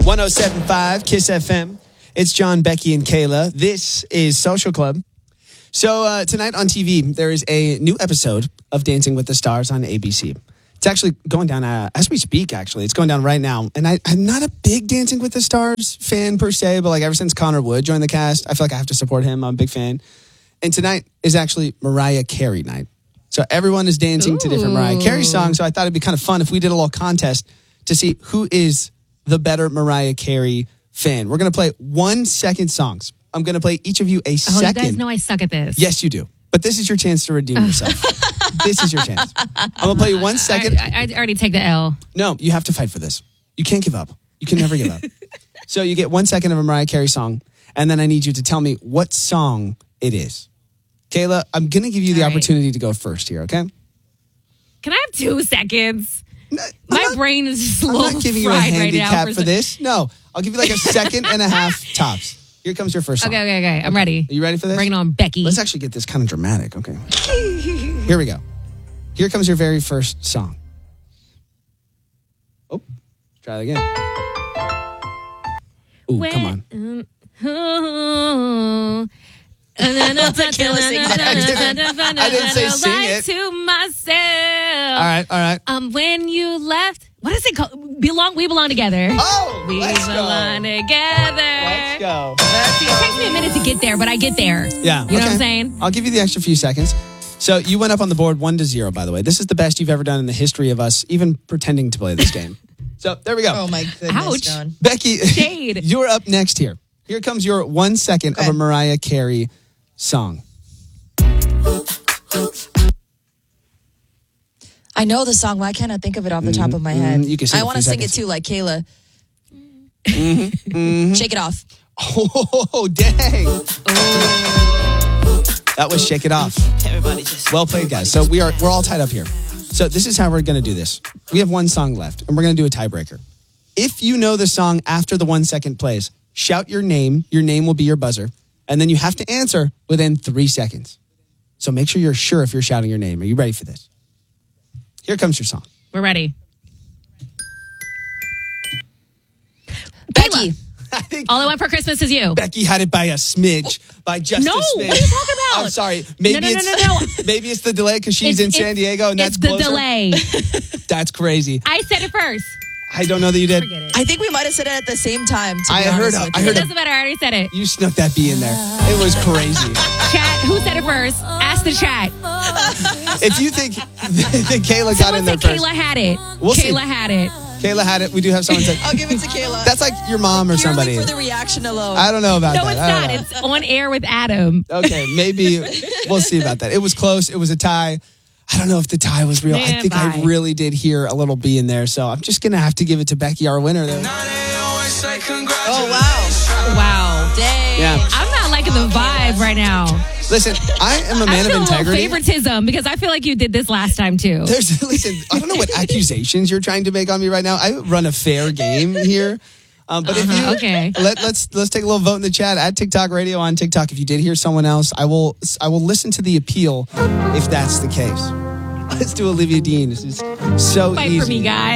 107.5 Kiss FM. It's John, Becky, and Kayla. This is Social Club. So tonight on TV, there is a new episode of Dancing with the Stars on ABC. It's actually going down as we speak, actually. It's going down right now. And I'm not a big Dancing with the Stars fan per se, but like ever since Connor Wood joined the cast, I feel like I have to support him. I'm a big fan. And tonight is actually Mariah Carey night. So everyone is dancing to different Mariah Carey songs. So I thought it'd be kind of fun if we did a little contest to see who is the better Mariah Carey fan. We're going to play 1 second songs. I'm going to play each of you a second. You guys know I suck at this. Yes, you do. But this is your chance to redeem yourself. This is your chance. I'm going to play you 1 second. I already take the L. No, you have to fight for this. You can't give up. You can never give up. So you get 1 second of a Mariah Carey song, and then I need you to tell me what song it is. Kayla, I'm going to give you the opportunity to go first here, okay? Can I have 2 seconds? My brain is just a little I'm not giving you a fried handicap right now for this. No, I'll give you like a second and a half tops. Here comes your first song. Okay. I'm ready. Are you ready for this? Bring it on, Becky. Let's actually get this kind of dramatic, okay? Here we go. Here comes your very first song. Oh, try it again. Ooh, come on. I didn't say sing it. To myself. All right. When you left, what is it called? We belong together. Oh, we let's belong go. together. Let's go. It takes me a minute to get there, but I get there. Yeah. You know what I'm saying? I'll give you the extra few seconds. So you went up on the board 1-0, by the way. This is the best you've ever done in the history of us even pretending to play this game. So there we go. Oh, my goodness, Ouch. John. Becky, Shade. You're up next here. Here comes your 1 second of a Mariah Carey song. I know the song. Why can't I think of it off the top of my head? You can sing I want to sing it too, like Kayla. Shake it off. Oh, dang. That was Shake It Off. Well played, guys. So we're all tied up here. So this is how we're going to do this. We have one song left, and we're going to do a tiebreaker. If you know the song after the 1 second plays, shout your name. Your name will be your buzzer. And then you have to answer within 3 seconds. So make sure you're sure if you're shouting your name. Are you ready for this? Here comes your song. We're ready. Becky. I think All I Want for Christmas is You. Becky had it by a smidge, by just a smidge. What are you talking about? I'm sorry. Maybe No. Maybe it's the delay because she's in San Diego and that's it's the closer. delay. That's crazy. I said it first. I don't know that you did. Forget it. I think we might have said it at the same time. I heard It doesn't matter. I already said it. You snuck that B in there. It was crazy. Chat, who said it first? Ask the chat. If you think that Kayla got in there Someone first. said Kayla had it. We'll see. Kayla had it. Kayla had it. We do have someone say. I'll give it to Kayla. That's like your mom or somebody. Purely for the reaction alone. I don't know about No, that. it's I don't not. know. It's on air with Adam. Okay, maybe we'll see about that. It was close. It was a tie. I don't know if the tie was real. I think I really did hear a little B in there, so I'm just going to have to give it to Becky, our winner there. Oh, wow. Wow. Dang. Yeah. I'm not liking the vibe right now. Listen, I am a I man feel of a little integrity. favoritism because I feel like you did this last time too. Listen, I don't know what accusations you're trying to make on me right now. I run a fair game here. But if you okay. let's take a little vote in the chat at TikTok Radio on TikTok. If you did hear someone else, I will listen to the appeal if that's the case. Let's do Olivia Dean. This is so Fight easy. for me, guys.